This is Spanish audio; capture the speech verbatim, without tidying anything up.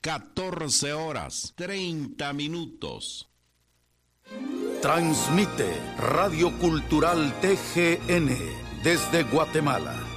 catorce horas, treinta minutos. Transmite Radio Cultural T G N desde Guatemala.